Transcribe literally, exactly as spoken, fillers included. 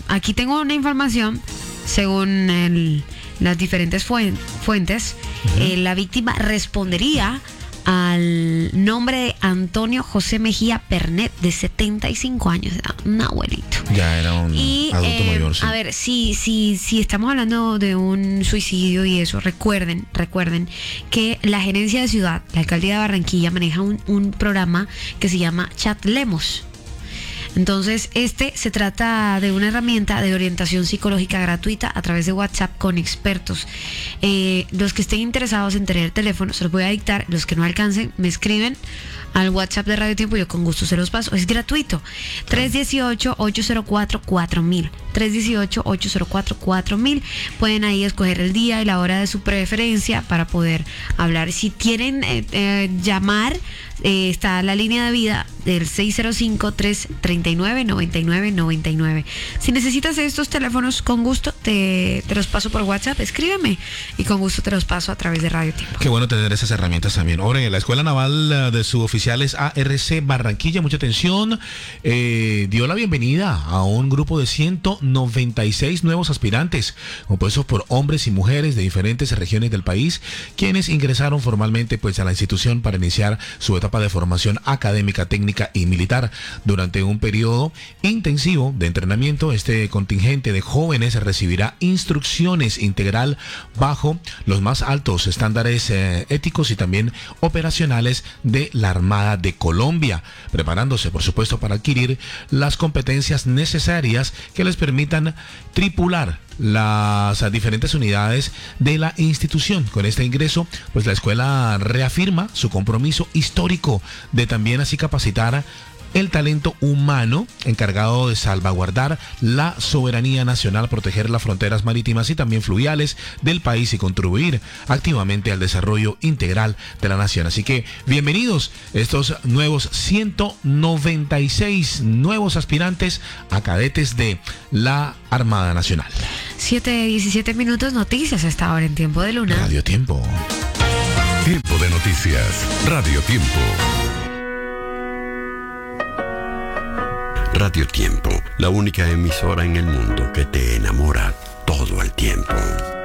aquí tengo una información, según el, las diferentes fuentes, uh-huh. eh, la víctima respondería al nombre de Antonio José Mejía Pernet, de setenta y cinco años de edad, un abuelito. Ya era un y, adulto eh, mayor, sí. A ver, si, si, si estamos hablando de un suicidio y eso, recuerden, recuerden que la gerencia de ciudad, la alcaldía de Barranquilla, maneja un, un programa que se llama Chatlemos. Entonces, este se trata de una herramienta de orientación psicológica gratuita a través de WhatsApp con expertos. Eh, los que estén interesados en tener el teléfono, se los voy a dictar. Los que no alcancen, me escriben al WhatsApp de Radio Tiempo, yo con gusto se los paso. Es gratuito. tres uno ocho, ocho cero cuatro, cuatro mil. tres uno ocho, ocho cero cuatro, cuatro mil. Pueden ahí escoger el día y la hora de su preferencia para poder hablar. Si quieren eh, eh, llamar, eh, está la línea de vida del seis cero cinco, tres tres nueve, nueve nueve nueve nueve. Si necesitas estos teléfonos, con gusto te, te los paso por WhatsApp, escríbeme y con gusto te los paso a través de Radio Tiempo. Qué bueno tener esas herramientas también. Ahora, la Escuela Naval de Suboficiales A R C Barranquilla, mucha atención, eh, dio la bienvenida a un grupo de ciento noventa y seis nuevos aspirantes, compuestos por hombres y mujeres de diferentes regiones del país, quienes ingresaron formalmente pues a la institución para iniciar su etapa de formación académica, técnica y militar. Durante un periodo intensivo de entrenamiento, este contingente de jóvenes recibirá instrucciones integral bajo los más altos estándares eh, éticos y también operacionales de la Armada de Colombia, preparándose por supuesto para adquirir las competencias necesarias que les permitan tripular las diferentes unidades de la institución. Con este ingreso, pues la escuela reafirma su compromiso histórico de también así capacitar el talento humano encargado de salvaguardar la soberanía nacional, proteger las fronteras marítimas y también fluviales del país y contribuir activamente al desarrollo integral de la nación. Así que bienvenidos estos nuevos ciento noventa y seis nuevos aspirantes a cadetes de la Armada Nacional. siete diecisiete minutos, noticias hasta ahora en Tiempo de Luna. Radio Tiempo. Tiempo de noticias. Radio Tiempo. Radio Tiempo, la única emisora en el mundo que te enamora todo el tiempo.